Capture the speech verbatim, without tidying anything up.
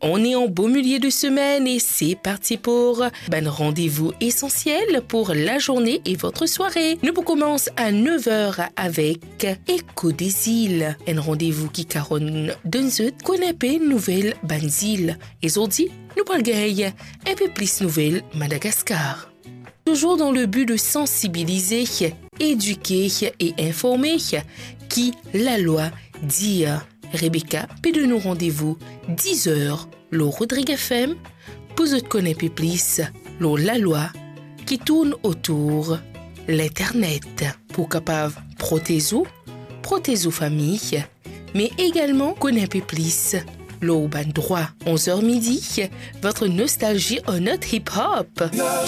On est en beau milieu de semaine et c'est parti pour un rendez-vous essentiel pour la journée et votre soirée. Nous commençons à neuf heures avec Écho des îles. Un rendez-vous qui caronne d'un zut connaît pas nouvelle banzile. Et aujourd'hui, nous parlons un peu plus nouvelle Madagascar. Toujours dans le but de sensibiliser, éduquer et informer qui la loi dit. Rebecca peut de nous rendez-vous dix heures, le Rodrigue F M, pour vous connaître plus le la loi qui tourne autour l'Internet pour capable protéger, protéger famille, mais également connaître plus le ban droit. onze heures midi, votre nostalgie en notre hip-hop.